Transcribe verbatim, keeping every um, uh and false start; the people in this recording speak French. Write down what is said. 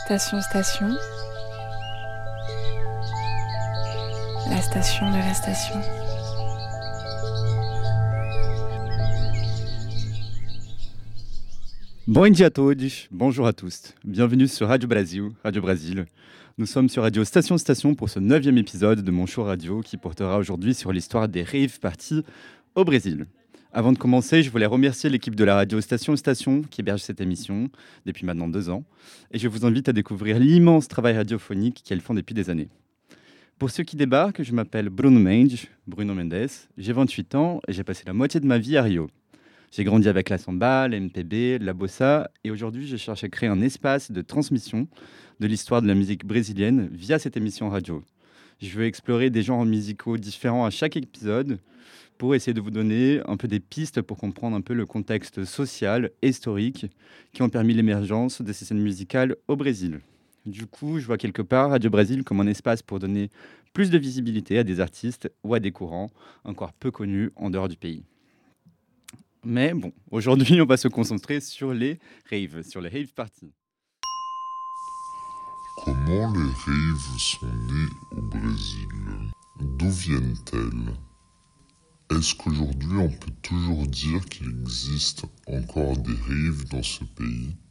Station Station, la station de la station. Bom dia a todos, bonjour à tous. Bienvenue sur Radio Brasil, Radio Brasil. Nous sommes sur Radio Station Station pour ce neuvième épisode de mon show radio qui portera aujourd'hui sur l'histoire des rave parties au Brésil. Avant de commencer, je voulais remercier l'équipe de la radio Station Station qui héberge cette émission depuis maintenant deux ans. Et je vous invite à découvrir l'immense travail radiophonique qu'elles font depuis des années. Pour ceux qui débarquent, je m'appelle Bruno Mendes, Bruno Mendes, j'ai vingt-huit ans et j'ai passé la moitié de ma vie à Rio. J'ai grandi avec la samba, la M P B, la bossa et aujourd'hui je cherche à créer un espace de transmission de l'histoire de la musique brésilienne via cette émission radio. Je veux explorer des genres musicaux différents à chaque épisode pour essayer de vous donner un peu des pistes pour comprendre un peu le contexte social et historique qui ont permis l'émergence de ces scènes musicales au Brésil. Du coup, je vois quelque part Radio Brasil comme un espace pour donner plus de visibilité à des artistes ou à des courants encore peu connus en dehors du pays. Mais bon, aujourd'hui, on va se concentrer sur les raves, sur les rave parties. Comment les raves sont nés au Brésil? D'où viennent-elles? Est-ce qu'aujourd'hui on peut toujours dire qu'il existe encore des raves dans ce pays?